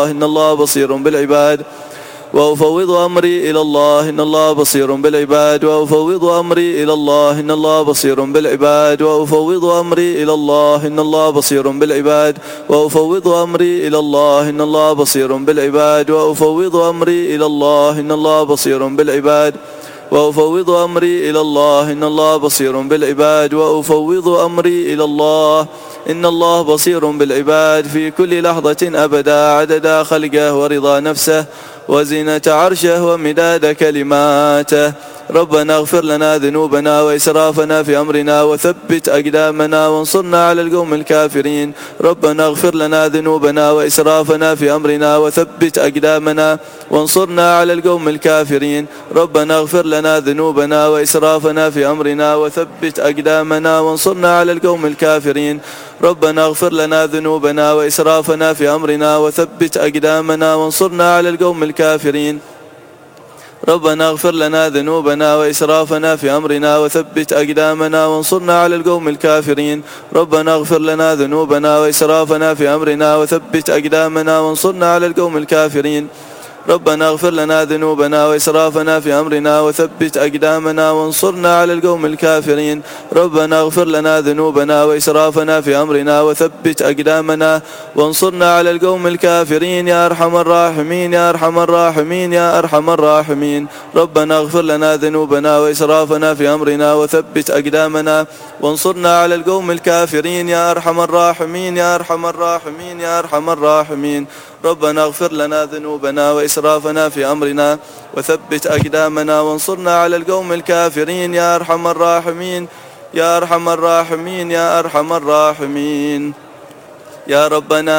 إن الله بصير بالعباد وأفوض أمري إلى الله إن الله بصير بالعباد وأفوض أمري إلى الله إن الله بصير بالعباد وأفوض أمري إلى الله إن الله بصير بالعباد وأفوض أمري إلى الله إن الله بصير بالعباد وأفوض أمري إلى الله إن الله بصير بالعباد وأفوض أمري إلى الله إن الله بصير بالعباد وأفوض أمري إلى الله إن الله بصير بالعباد في كل لحظة أبدا عدد خلقه ورضا نفسه وزينة عرشه ومداد كلماته. ربنا اغفر لنا ذنوبنا وإسرافنا في أمرنا وثبت أقدامنا وانصرنا على القوم الكافرين. ربنا اغفر لنا ذنوبنا وإسرافنا في أمرنا وثبت أقدامنا وانصرنا على القوم الكافرين. ربنا اغفر لنا ذنوبنا وإسرافنا في أمرنا وثبت أقدامنا وانصرنا على القوم الكافرين. ربنا اغفر لنا ذنوبنا وإسرافنا في أمرنا وثبت أقدامنا وانصرنا على القوم الكافرين. ربنا اغفر لنا ذنوبنا وإسرافنا في أمرنا وثبت أقدامنا وانصرنا على القوم الكافرين. ربنا اغفر لنا ذنوبنا وإسرافنا في أمرنا وثبت أقدامنا وانصرنا على القوم الكافرين. ربنا اغفر لنا ذنوبنا وإسرافنا في أمرنا وثبت أقدامنا وانصرنا على القوم الكافرين. ربنا اغفر لنا ذنوبنا وإسرافنا في أمرنا وثبت أقدامنا وانصرنا على القوم الكافرين يا أرحم الراحمين يا أرحم الراحمين يا أرحم الراحمين. ربنا اغفر لنا ذنوبنا وإسرافنا في أمرنا وثبت أقدامنا وانصرنا على القوم الكافرين يا أرحم الراحمين يا أرحم الراحمين يا أرحم الراحمين. ربنا اغفر لنا ذنوبنا وإسرافنا في أمرنا وثبت أقدامنا وانصرنا على القوم الكافرين يا أرحم الراحمين يا أرحم الراحمين يا أرحم الراحمين. يا ربنا